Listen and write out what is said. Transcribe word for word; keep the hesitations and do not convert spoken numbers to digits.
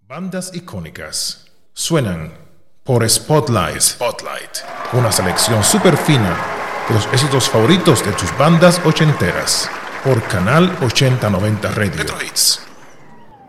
Bandas icónicas suenan por Spotlight. Spotlight. Una selección súper fina de los éxitos favoritos de tus bandas ochenteras por Canal ochenta noventa Radio. Retro Hits.